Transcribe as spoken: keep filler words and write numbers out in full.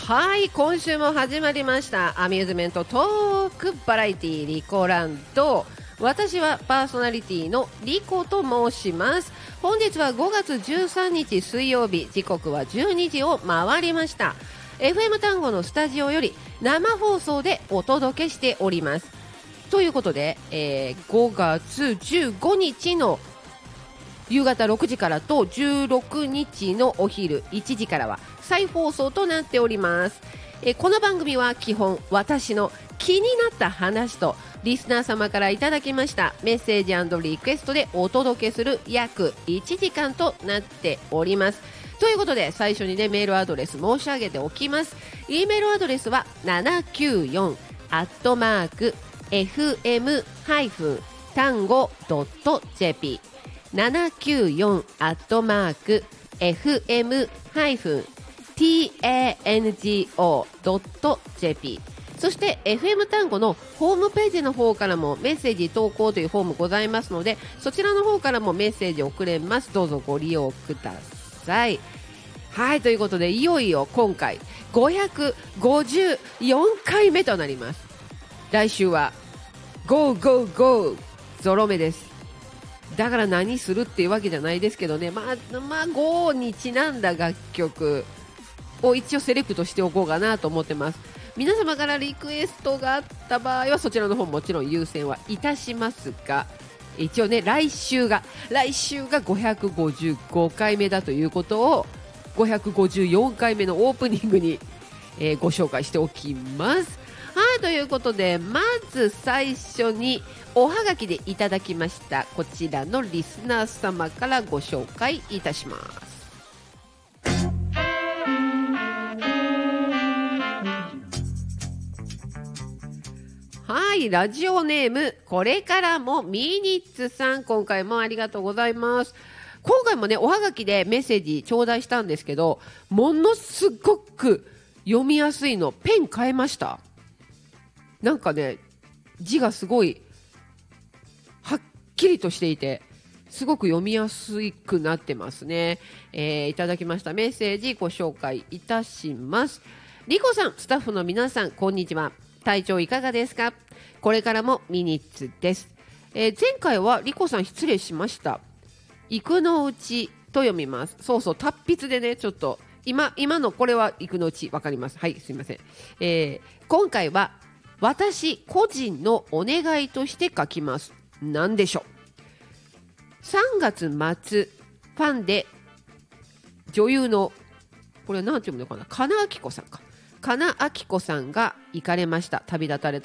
はい、今週も始まりましたアミューズメントトークバラエティリコランド。私はパーソナリティのリコと申します。本日はごがつじゅうさんにち水曜日、時刻はじゅうにじを回りました。 エフエム 単語のスタジオより生放送でお届けしております。ということで、えー、ごがつじゅうごにちの夕方ろくじからとじゅうろくにちのお昼いちじからは再放送となっております。えー、この番組は基本私の気になった話とリスナー様からいただきましたメッセージ&リクエストでお届けする約いちじかんとなっております。ということで最初にねメールアドレス申し上げておきます。 E メールアドレスはななきゅうよんアットマーク エフエム 単語 .jp ななきゅうよんアットマーク エフエム tango.jp そして エフエム 単語のホームページの方からもメッセージ投稿というフォームございますので、そちらの方からもメッセージ送れます。どうぞご利用ください。はい、ということでいよいよ今回ごひゃくごじゅうよんかいめとなります。来週は ゴーゴーゴー ゾロ目です。だから何するっていうわけじゃないですけどね、まあ、まあ、ゴーにちなんだ楽曲を一応セレクトしておこうかなと思ってます。皆様からリクエストがあった場合はそちらの方もちろん優先はいたしますが、一応ね来週が来週がごひゃくごじゅうごかいめだということをごひゃくごじゅうよんかいめのオープニングに、えー、ご紹介しておきます。はい、ということでまず最初におはがきでいただきましたこちらのリスナー様からご紹介いたします。はい、ラジオネームこれからもミニッツさん、今回もありがとうございます。今回もねおはがきでメッセージ頂戴したんですけど、ものすごく読みやすいの。ペン変えました。なんかね字がすごいはっきりとしていてすごく読みやすくなってますね。えー、いただきましたメッセージご紹介いたします。リコさん、スタッフの皆さん、こんにちは。体調いかがですか？これからもミニッツです。えー、前回はリコさん失礼しました。幾のうちと読みます。そうそう、達筆でねちょっと今今のこれは幾のうちわかります。はい、すいません。えー、今回は私個人のお願いとして書きます。何でしょう。さんがつまつファンで女優のこれは何て読むのかな、金明子さんか金明子さんが行かれました。旅立たれた